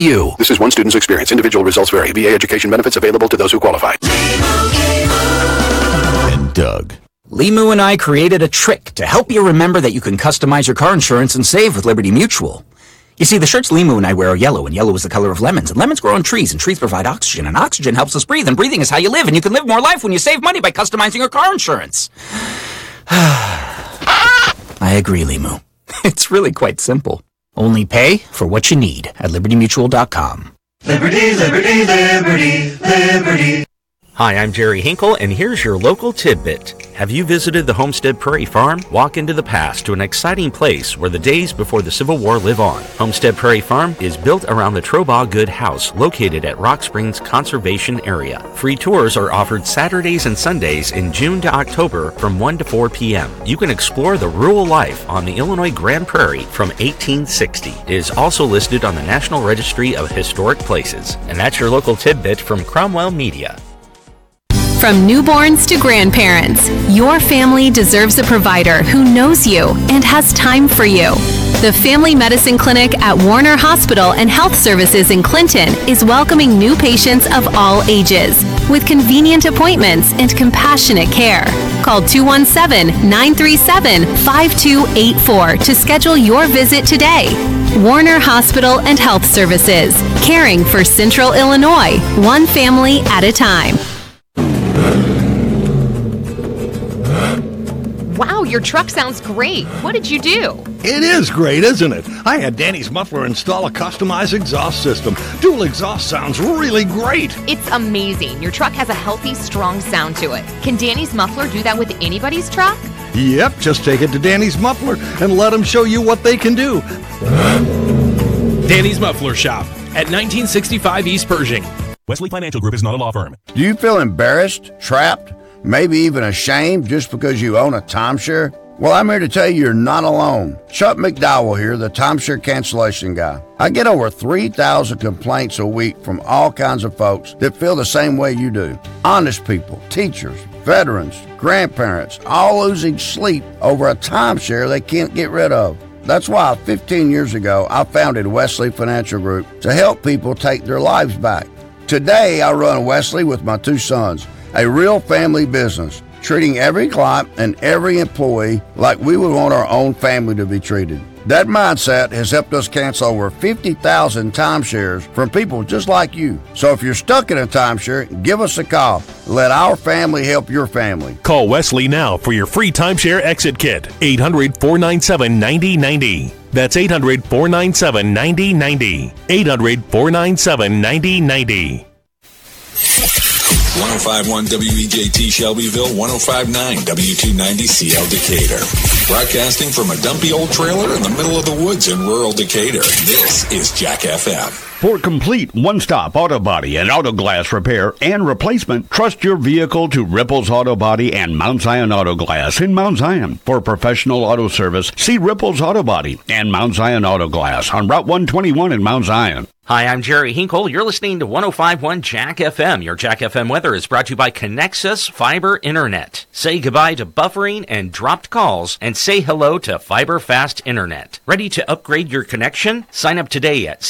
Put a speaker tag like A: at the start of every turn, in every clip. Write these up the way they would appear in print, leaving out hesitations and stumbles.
A: You. This is one student's experience. Individual results vary. VA education benefits available to those who qualify.
B: And Doug.
C: Limu and I created a trick to help you remember that you can customize your car insurance and save with Liberty Mutual. You see, the shirts Limu and I wear are yellow, and yellow is the color of lemons, and lemons grow on trees, and trees provide oxygen, and oxygen helps us breathe, and breathing is how you live, and you can live more life when you save money by customizing your car insurance. I agree, Limu. It's really quite simple. Only pay for what you need at libertymutual.com.
D: Liberty, liberty, liberty, liberty.
E: Hi, I'm Jerry Hinkle, and here's your local tidbit. Have you visited the Homestead Prairie Farm? Walk into the past to an exciting place where the days before the Civil War live on. Homestead Prairie Farm is built around the Trobaugh Good House, located at Rock Springs Conservation Area. Free tours are offered Saturdays and Sundays in June to October from 1 to 4 p.m. You can explore the rural life on the Illinois Grand Prairie from 1860. It is also listed on the National Registry of Historic Places. And that's your local tidbit from Cromwell Media.
F: From newborns to grandparents, your family deserves a provider who knows you and has time for you. The Family Medicine Clinic at Warner Hospital and Health Services in Clinton is welcoming new patients of all ages with convenient appointments and compassionate care. Call 217-937-5284 to schedule your visit today. Warner Hospital and Health Services, caring for Central Illinois, one family at a time.
G: Wow, your truck sounds great. What did you do?
H: It is great, isn't it? I had Danny's Muffler install a customized exhaust system. Dual exhaust sounds really great.
G: It's amazing. Your truck has a healthy, strong sound to it. Can Danny's Muffler do that with anybody's truck?
H: Yep, just take it to Danny's Muffler and let them show you what they can do.
I: Danny's Muffler Shop at 1965 East Pershing.
J: Wesley Financial Group is not a law firm.
K: Do you feel embarrassed, trapped, maybe even ashamed just because you own a timeshare? Well, I'm here to tell you you're not alone. Chuck McDowell here, the timeshare cancellation guy. I get over 3,000 complaints a week from all kinds of folks that feel the same way you do. Honest people, teachers, veterans, grandparents, all losing sleep over a timeshare they can't get rid of. That's why 15 years ago, I founded Wesley Financial Group to help people take their lives back. Today, I run Wesley with my two sons, a real family business, treating every client and every employee like we would want our own family to be treated. That mindset has helped us cancel over 50,000 timeshares from people just like you. So if you're stuck in a timeshare, give us a call. Let our family help your family.
J: Call Wesley now for your free timeshare exit kit. 800-497-9090. That's 800-497-9090. 800-497-9090.
L: 105.1 WEJT Shelbyville, 105.9 W290 CL Decatur. Broadcasting from a dumpy old trailer in the middle of the woods in rural Decatur. This is Jack FM.
M: For complete one-stop auto body and auto glass repair and replacement, trust your vehicle to Ripples Auto Body and Mount Zion Auto Glass in Mount Zion. For professional auto service, see Ripples Auto Body and Mount Zion Auto Glass on Route 121 in Mount Zion.
E: Hi, I'm Jerry Hinkle. You're listening to 105.1 Jack FM. Your Jack FM weather is brought to you by Connexus Fiber Internet. Say goodbye to buffering and dropped calls and say hello to Fiber Fast Internet. Ready to upgrade your connection? Sign up today at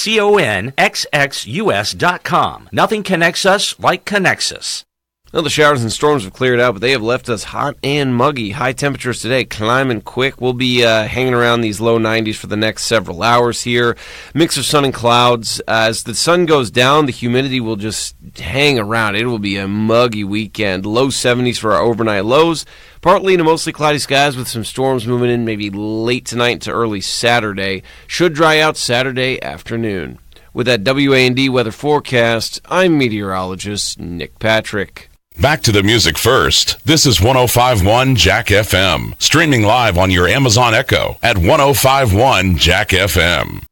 E: conxus.com. Nothing connects us like Connexus.
N: Well, the showers and storms have cleared out, but they have left us hot and muggy. High temperatures today climbing quick. We'll be hanging around these low 90s for the next several hours here. Mix of sun and clouds. As the sun goes down, the humidity will just hang around. It will be a muggy weekend. Low 70s for our overnight lows. Partly to mostly cloudy skies with some storms moving in maybe late tonight to early Saturday. Should dry out Saturday afternoon. With that WA&D weather forecast, I'm meteorologist Nick Patrick.
O: Back to the music first. This is 105.1 Jack FM. Streaming live on your Amazon Echo at 105.1 Jack FM.